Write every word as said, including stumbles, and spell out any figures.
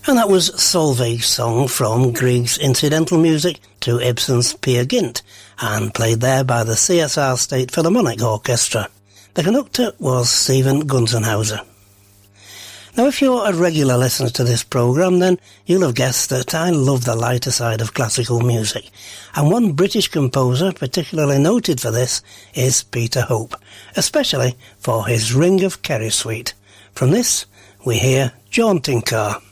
And that was Solveig's song from Grieg's incidental music to Ibsen's Peer Gynt, and played there by the C S R State Philharmonic Orchestra. The conductor was Stephen Gunzenhauser. Now, if you're a regular listener to this programme, then you'll have guessed that I love the lighter side of classical music. And one British composer particularly noted for this is Peter Hope, especially for his Ring of Kerry suite. From this, we hear Jaunting Car.